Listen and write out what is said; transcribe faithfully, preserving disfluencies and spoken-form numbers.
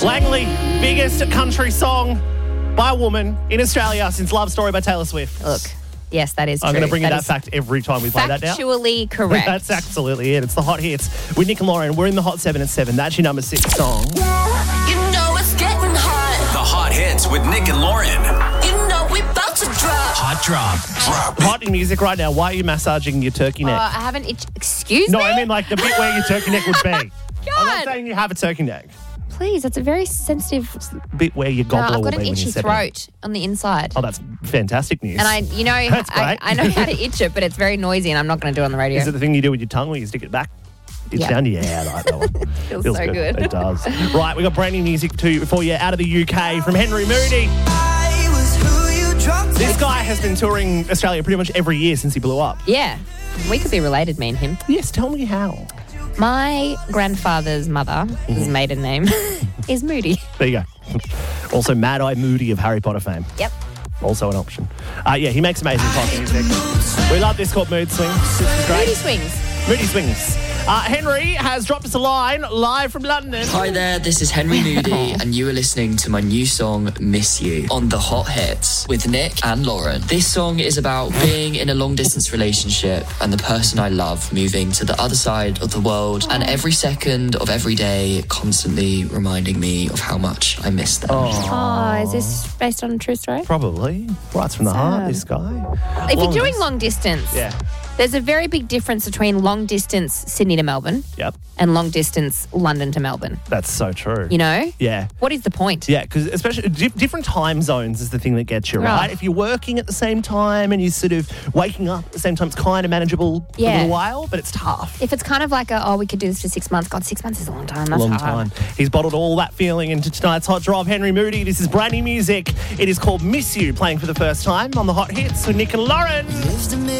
Langley, biggest country song by a woman in Australia since Love Story by Taylor Swift. Look, yes, that is I'm true. going to bring you that is fact every time we play that now. Factually correct. That's absolutely it. It's the Hot Hits with Nick and Lauren. We're in the Hot seven at seven. That's your number six song. You know it's getting hot. The Hot Hits with Nick and Lauren. You know we about to drop. Hot Drop. Drop. Hot in music right now. Why are you massaging your turkey Uh, neck? I haven't. Itch- Excuse no, me. I mean like the bit where your turkey neck would be. I'm not God. saying you have a turkey neck. Please, that's a very sensitive. The bit where your No, gobbler I've will got be an when itchy you step in. throat on the inside. Oh, that's fantastic news. And I, you know, That's I, great. I know how to itch it, but it's very noisy, and I'm not going to do it on the radio. Is it the thing you do with your tongue where you stick it back? It's Yeah. down to yeah, I like that one. Feels so good. It does. Right, we got brand new music too for you out of the U K from Henry Moody. This guy has been touring Australia pretty much every year since he blew up. Yeah, we could be related, me and him. Yes, tell me how. My grandfather's mother, his Mm-hmm. maiden name, is Moody. There you go. Also, Mad Eye Moody of Harry Potter fame. Yep. Also an option. Uh, yeah, he makes amazing pop music. We love this called Mood Swings. This is great. Moody swings. Moody Swings. Uh, Henry has dropped us a line live from London. Hi there, this is Henry Moody, and you are listening to my new song, Miss You, on The Hot Hits with Nick and Lauren. This song is about being in a long-distance relationship and the person I love moving to the other side of the world, and every second of every day constantly reminding me of how much I miss them. Oh, is this based on a true story? Probably. Right from the heart, Sad. this guy. If Long you're doing dis- long distance, Yeah. there's a very big difference between long distance Sydney to Melbourne Yep. and long distance London to Melbourne. That's so true. You know? Yeah. What is the point? Yeah, because especially di- different time zones is the thing that gets you, right? Right. If you're working at the same time and you're sort of waking up at the same time, it's kind of manageable for a Yeah. little while, but it's tough. If it's kind of like a, oh, we could do this for six months. God, six months is a long time. That's Long hard. time. He's bottled all that feeling into tonight's Hot Drop. Henry Moody, this is brand new music. It is called Miss You, playing for the first time on the Hot Hits with Nick and Lauren.